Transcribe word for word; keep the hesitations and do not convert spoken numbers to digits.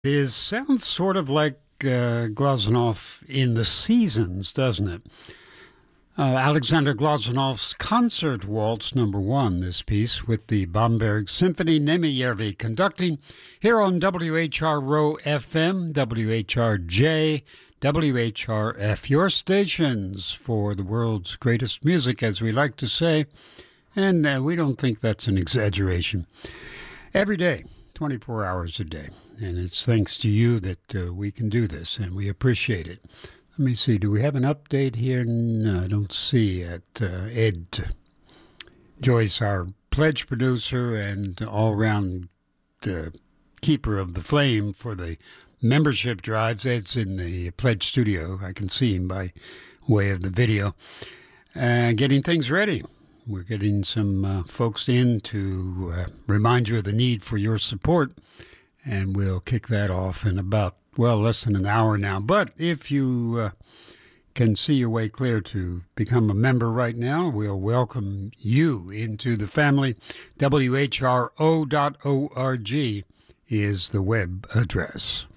It sounds sort of like uh, Glazunov in the Seasons, doesn't it? Uh, Alexander Glazunov's Concert Waltz Number One, this piece, with the Bamberg Symphony Nemyervi conducting here on W H R Row F M, W H R J, W H R F, your stations for the world's greatest music, as we like to say, and uh, we don't think that's an exaggeration. Every day, twenty-four hours a day, and it's thanks to you that uh, we can do this, and we appreciate it. Let me see, do we have an update here? No, I don't see it. Uh, Ed Joyce, our pledge producer and all-round uh, keeper of the flame for the membership drives. Ed's in the pledge studio. I can see him by way of the video. Uh, getting things ready. We're getting some uh, folks in to uh, remind you of the need for your support, and we'll kick that off in about, well, less than an hour now. But if you uh, can see your way clear to become a member right now, we'll welcome you into the family. W H R O dot org is the web address.